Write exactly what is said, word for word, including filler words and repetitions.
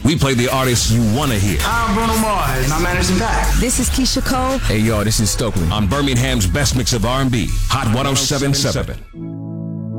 We play the artists you want to hear. I'm Bruno Mars, and I'm Anderson .Paak. This is Keisha Cole. Hey, yo, this is Stokely. On Birmingham's best mix of R and B, Hot one oh seven point seven.